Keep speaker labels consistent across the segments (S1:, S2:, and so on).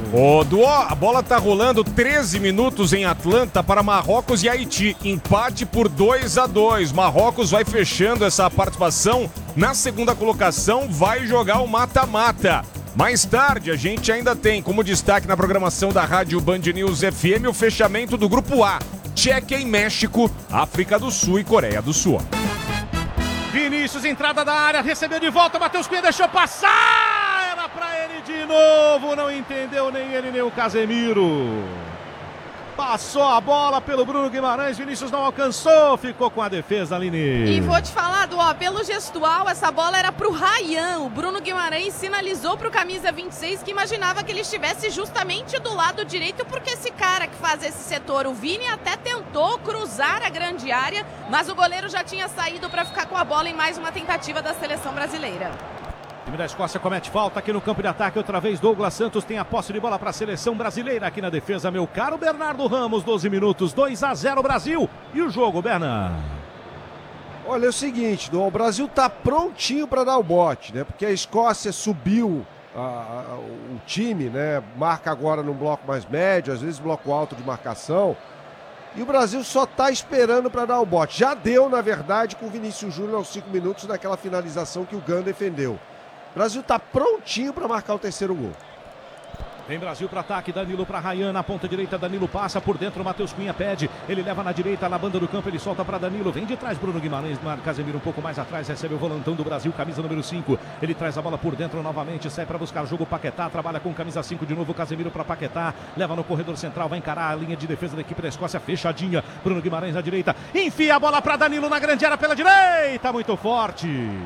S1: Ô, Duó, a bola tá rolando 13 minutos em Atlanta para Marrocos e Haiti. Empate por 2-2. Marrocos vai fechando essa participação na segunda colocação, vai jogar o mata-mata. Mais tarde, a gente ainda tem como destaque na programação da Rádio Band News FM o fechamento do Grupo A. Tchequia e México, África do Sul e Coreia do Sul.
S2: Vinícius, entrada da área, recebeu de volta, Matheus Cunha deixou passar! Era pra ele de novo, não entendeu nem ele nem o Casemiro. Passou a bola pelo Bruno Guimarães, Vinícius não alcançou, ficou com a defesa, Aline.
S3: E vou te falar, Duó, pelo gestual, essa bola era pro Ryan. O Bruno Guimarães sinalizou pro camisa 26 que imaginava que ele estivesse justamente do lado direito, porque esse cara que faz esse setor, o Vini, até tentou cruzar a grande área, mas o goleiro já tinha saído para ficar com a bola em mais uma tentativa da seleção brasileira.
S2: O time da Escócia comete falta aqui no campo de ataque. Outra vez Douglas Santos tem a posse de bola para a seleção brasileira aqui na defesa. Meu caro Bernardo Ramos, 12 minutos, 2-0 Brasil. E o jogo, Bernardo?
S4: Olha, é o seguinte, o Brasil tá prontinho para dar o bote, né? Porque a Escócia subiu o time, né? Marca agora num bloco mais médio, às vezes bloco alto de marcação. E o Brasil só tá esperando para dar o bote. Já deu, na verdade, com o Vinícius Júnior aos 5 minutos naquela finalização que o Gana defendeu. O Brasil está prontinho para marcar o terceiro gol.
S2: Vem Brasil para ataque, Danilo para Ryan, na ponta direita, Danilo passa por dentro, Matheus Cunha pede, ele leva na direita, na banda do campo, ele solta para Danilo, vem de trás Bruno Guimarães, Casemiro um pouco mais atrás, recebe o volantão do Brasil, camisa número 5, ele traz a bola por dentro novamente, sai para buscar jogo, Paquetá, trabalha com camisa 5 de novo, Casemiro para Paquetá, leva no corredor central, vai encarar a linha de defesa da equipe da Escócia, fechadinha, Bruno Guimarães na direita, enfia a bola para Danilo na grande área pela direita, muito forte.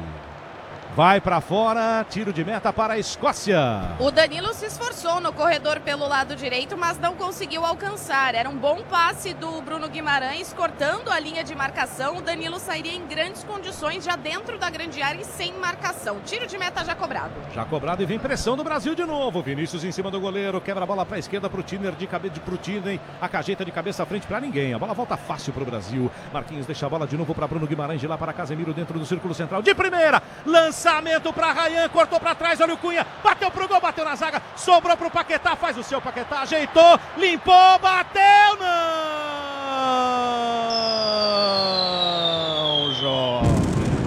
S2: Vai para fora, tiro de meta para a Escócia.
S3: O Danilo se esforçou no corredor pelo lado direito, mas não conseguiu alcançar. Era um bom passe do Bruno Guimarães, cortando a linha de marcação. O Danilo sairia em grandes condições, já dentro da grande área e sem marcação. Tiro de meta já cobrado.
S2: Já cobrado e vem pressão do Brasil de novo. Vinícius em cima do goleiro, quebra a bola para a esquerda para o Tiner, de cabeça para o Tiner, ajeita de cabeça à frente para ninguém. A bola volta fácil para o Brasil. Marquinhos deixa a bola de novo para Bruno Guimarães, de lá para Casemiro dentro do círculo central. De primeira, lançamento para Ryan, cortou para trás, olha o Cunha, bateu pro gol, bateu na zaga, sobrou pro Paquetá, faz o seu Paquetá, ajeitou, limpou, bateu, não, jovem.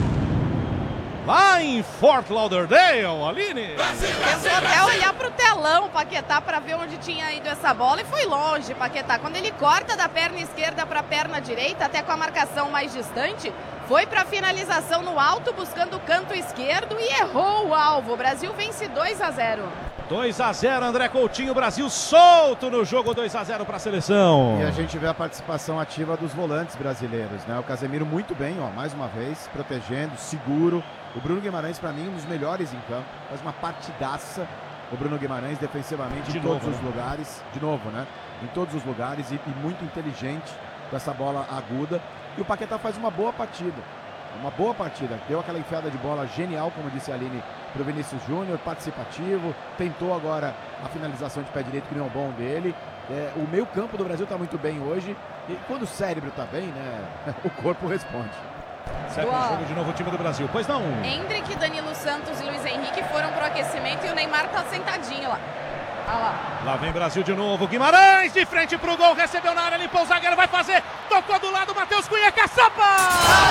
S2: Lá em Fort Lauderdale, Aline.
S3: Pensou até olhar pro telão, Paquetá, para ver onde tinha ido essa bola e foi longe, Paquetá. Quando ele corta da perna esquerda para a perna direita, até com a marcação mais distante, foi para finalização no alto, buscando o canto esquerdo e errou o alvo. O Brasil vence 2-0.
S2: 2-0, André Coutinho, Brasil solto no jogo, 2-0 para a seleção.
S5: E a gente vê a participação ativa dos volantes brasileiros, né? O Casemiro muito bem, ó, mais uma vez, protegendo, seguro. O Bruno Guimarães, para mim, um dos melhores em campo. Faz uma partidaça. O Bruno Guimarães, defensivamente, em todos os lugares. De novo, né? Em todos os lugares e muito inteligente com essa bola aguda. E o Paquetá faz uma boa partida. Uma boa partida. Deu aquela enfiada de bola genial, como disse a Aline, para o Vinícius Júnior, participativo. Tentou agora a finalização de pé direito, que não é o bom dele. O meio campo do Brasil está muito bem hoje. E quando o cérebro está bem, né? O corpo responde.
S2: Segue o jogo de novo o time do Brasil. Pois não.
S3: Hendrick, Danilo Santos e Luiz Henrique foram pro aquecimento e o Neymar tá sentadinho lá. Olha lá.
S2: Lá vem Brasil de novo. Guimarães de frente pro gol. Recebeu na área, limpou o zagueiro, vai fazer. Tocou do lado, Matheus Cunha, caçapa!